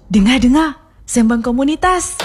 Dengar-dengar, Sembang Komunitas.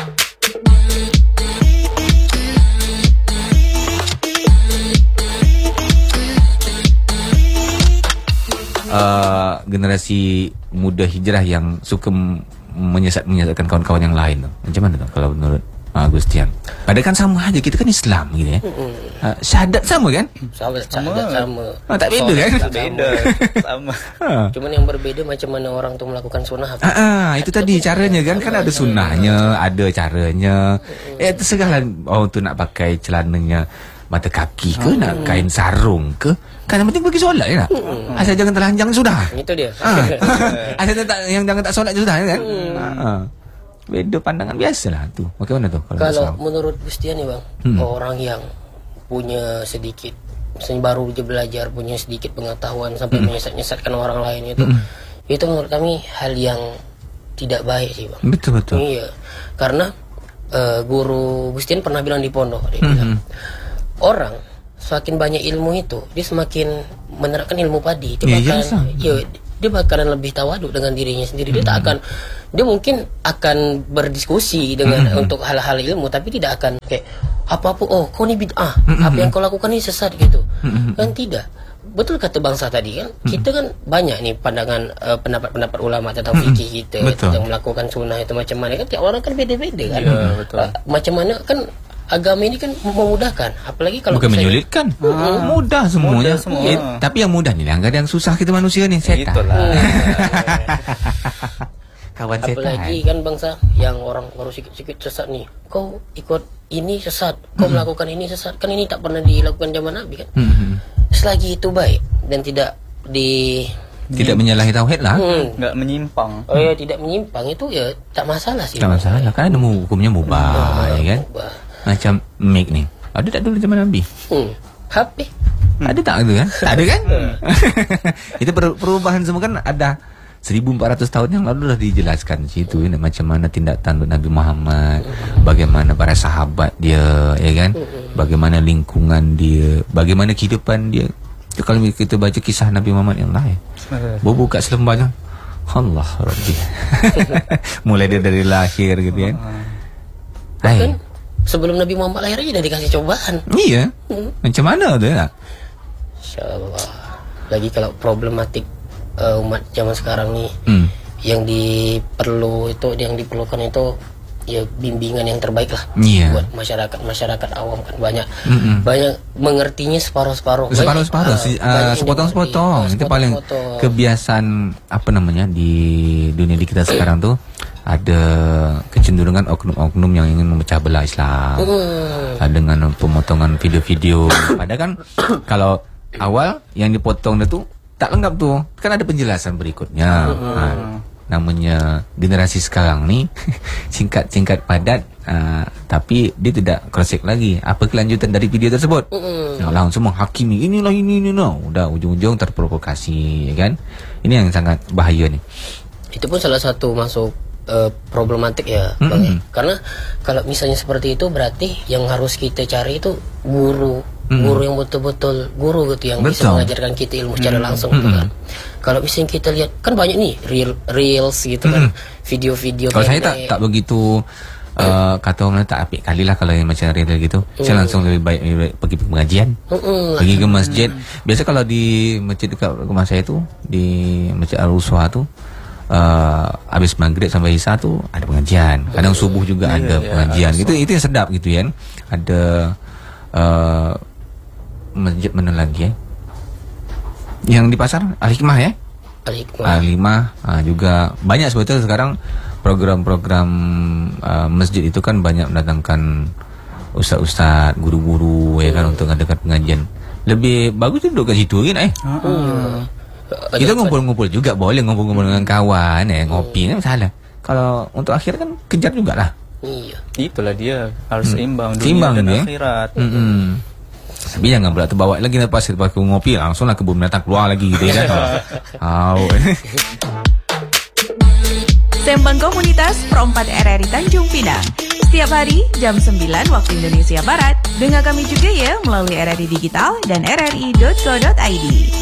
Generasi muda hijrah yang suka menyesatkan kawan-kawan yang lain tu. Macam mana tu kalau menurut Agustian? Padahal kan sama aja, kita kan Islam gitu ya. Syahadat sama kan? Syahadat sama. Tak beda kan? Tak beda. Sama. Cuman yang berbeda macam mana orang tu melakukan sunnah. Itu tadi caranya kan ada sunnahnya, ada caranya. Terserahlah orang tu nak pakai celananya mata kaki ke, nak kain sarung ke, kan yang penting pergi solat je lah. Asal jangan telanjang sudah. Itu dia. Asal jangan tak solat je sudah kan. Beda pandangan biasalah tu. Bagaimana tu kalau menurut Gustian ni bang, orang yang punya sedikit, misalnya baru je belajar, punya sedikit pengetahuan sampai menyesat-nyesatkan orang lain itu menurut kami hal yang tidak baik sih bang. Betul. Iya, karena guru Gustian pernah bilang di pondok, dia bilang, orang semakin banyak ilmu itu, dia semakin menerapkan ilmu padi. Dia bakalan lebih tawaduk dengan dirinya sendiri. Dia mungkin akan berdiskusi dengan untuk hal-hal ilmu, tapi tidak akan kayak apa-apa, kau ni bid'ah, apa yang kau lakukan ni sesat gitu. Kan tidak. Betul kata bangsa tadi kan, kita kan banyak nih pandangan pendapat-pendapat ulama tentang fikih kita, tentang melakukan sunnah itu macam mana kan, tiap orang kan beda-beda kan. Macam mana kan agama ini kan memudahkan, apalagi kalau bukan menyulitkan, mudah semuanya. Tapi yang mudah ni yang susah kita manusia ni, setan. Itulah. Kawan setan. Apalagi kan bangsa yang orang baru sikit-sikit sesat ni, kau ikut ini sesat, kau melakukan ini sesat, kan ini tak pernah dilakukan zaman Nabi kan. Selagi itu baik dan tidak menyalahi tauhid lah. Enggak menyimpang. Tidak menyimpang itu ya tak masalah sih. Tak masalah kan, ada hukumnya mubah, ya kan. Macam mic ni, ada tak dulu zaman Nabi? HP ada tak tu kan? Tak ada kan? Itu perubahan semua kan ada 1400 tahun yang lalu dah dijelaskan situ ya, macam mana tindak tanduk Nabi Muhammad, bagaimana para sahabat dia, ya kan? Bagaimana lingkungan dia, bagaimana kehidupan dia. Itu kalau kita baca kisah Nabi Muhammad yang lain, buka selembanya, Allah Rabbi. Mulai dia dari lahir gitu kan. Bahkan sebelum Nabi Muhammad lahir aja dah dikasih cobaan. Iya. Macam mana tu ya? InsyaAllah. Lagi kalau problematik umat zaman sekarang ni, yang diperlukan itu ya bimbingan yang terbaik lah buat masyarakat awam kan, banyak mengertinya separuh-separuh, sepotong-sepotong. Itu paling kebiasaan di dunia di kita sekarang tuh, ada kecenderungan oknum-oknum yang ingin memecah belah Islam dengan pemotongan video-video. Padahal kan kalau awal yang dipotong itu tak lengkap tuh, kan ada penjelasan berikutnya. Namanya generasi sekarang ni singkat padat, tapi dia tidak cross-check lagi apa kelanjutan dari video tersebut. Langsung menghakimi ini. Udah ujung-ujung terprovokasi, ya kan. Ini yang sangat bahaya ni. Itu pun salah satu masuk problematik ya, Bang. Karena kalau misalnya seperti itu, berarti yang harus kita cari itu guru yang betul-betul guru gitu, yang bisa mengajarkan kita ilmu secara langsung gitu kan. Kalau misalnya kita lihat kan banyak nih reels gitu kan, video-video. Kalau saya tak begitu kata orang tak apik kali lah kalau yang macam reel gitu. Saya langsung lebih baik pergi pengajian, pergi ke masjid. Biasa kalau di masjid dekat rumah saya tu, di Masjid Al-Uswa tu, habis maghrib sampai isya tu ada pengajian. Kadang subuh juga ada pengajian. Itu yang sedap gitu kan. Ada masjid mana lagi yang di pasar Al-Hikmah ya. Al-Hikmah juga banyak sebetulnya sekarang program-program masjid itu kan banyak mendatangkan ustaz-ustaz, guru-guru ya kan, untuk mengadakan pengajian. Lebih bagus duduk kat situ kan kita ngumpul-ngumpul juga, boleh ngumpul-ngumpul dengan kawan ngopi kan salah. Kalau untuk akhir kan kejar jugalah. Iya. Itulah dia, harus seimbang dunia dan akhirat. Tapi jangan pula terbawa lagi lepas ngopi langsunglah kebun binatang keluar lagi gitu ya kan. Sembang Komunitas Pro 4 RRI Tanjung Pinang. Setiap hari jam 9 waktu Indonesia Barat. Dengar kami juga ya melalui RRI Digital dan rri.co.id.